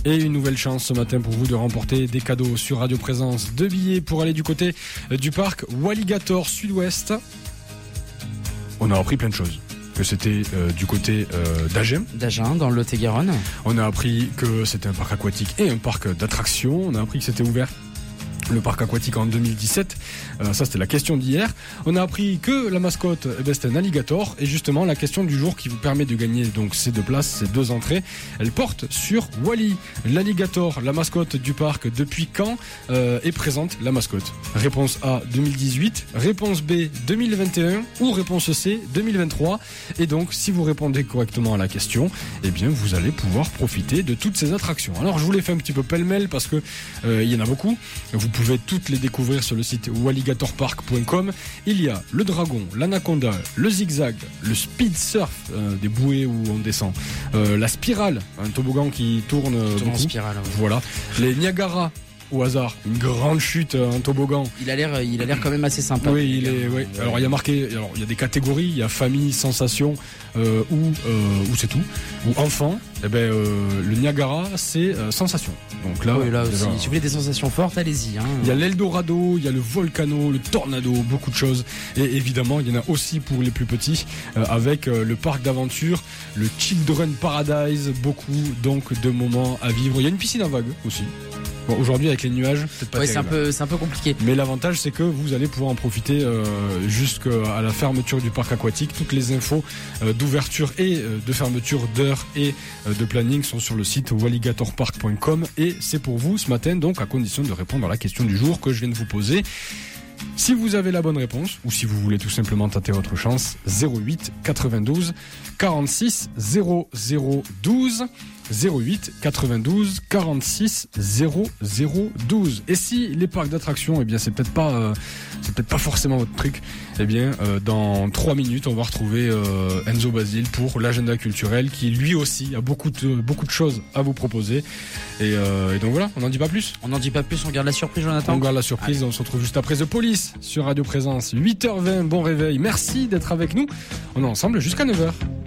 Et une nouvelle chance ce matin pour vous de remporter des cadeaux sur Radio Présence. 2 billets pour aller du côté du parc Walligator Sud-Ouest. On a appris plein de choses. Que c'était du côté d'Agen, dans le Lot-et-Garonne. On a appris que c'était un parc aquatique et un parc d'attractions. On a appris que c'était ouvert le parc aquatique en 2017, ça c'était la question d'hier. On a appris que la mascotte c'était un alligator, et justement la question du jour qui vous permet de gagner donc ces 2 places, ces 2 entrées, elle porte sur Wally. L'alligator, la mascotte du parc, depuis quand est présente la mascotte? Réponse A 2018, réponse B 2021 ou réponse C 2023. Et donc si vous répondez correctement à la question, eh bien vous allez pouvoir profiter de toutes ces attractions. Alors je vous les fais un petit peu pêle-mêle parce que il y en a beaucoup. Vous pouvez toutes les découvrir sur le site walligatorpark.com. Il y a le dragon, l'anaconda, le zigzag, le speed surf, des bouées où on descend, la spirale, un toboggan qui tourne beaucoup. Spirale, ouais. Voilà. Les Niagara, au hasard, une grande chute en toboggan. Il a l'air quand même assez sympa. Oui, oui. Alors il y a marqué, il y a des catégories, il y a famille, sensation, ou c'est tout, ou enfant. Le Niagara c'est sensation. Donc là, oui, là aussi, si vous voulez des sensations fortes, allez-y. Il y a l'Eldorado, il y a le Volcano, le Tornado, beaucoup de choses. Et évidemment, il y en a aussi pour les plus petits, avec le parc d'aventure, le Children Paradise, beaucoup donc de moments à vivre. Il y a une piscine à vagues aussi. Bon, aujourd'hui avec les nuages, peut-être pas terrible. C'est un peu compliqué. Mais l'avantage c'est que vous allez pouvoir en profiter jusqu'à la fermeture du parc aquatique. Toutes les infos d'ouverture et de fermeture d'heures et de planning sont sur le site walligatorpark.com. Et c'est pour vous ce matin, donc à condition de répondre à la question du jour que je viens de vous poser. Si vous avez la bonne réponse, ou si vous voulez tout simplement tâter votre chance, 08 92 46 00 12, 08 92 46 00 12. Et si les parcs d'attractions, eh bien c'est peut-être pas forcément votre truc, eh bien dans 3 minutes on va retrouver Enzo Basile pour l'agenda culturel, qui lui aussi a beaucoup de choses à vous proposer. Et donc voilà, on n'en dit pas plus. On garde la surprise, Jonathan. On garde la surprise. Allez. On se retrouve juste après The Police sur Radio Présence, 8h20, bon réveil. Merci d'être avec nous. On est ensemble jusqu'à 9h.